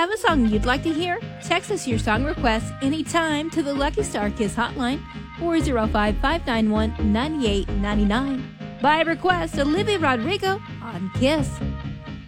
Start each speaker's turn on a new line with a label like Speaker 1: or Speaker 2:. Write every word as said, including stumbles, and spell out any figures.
Speaker 1: Have a song you'd like to hear? Text us your song requests anytime to the Lucky Star Kiss hotline, four oh five, five nine one, nine eight nine nine. By request, Olivia Rodrigo on Kiss.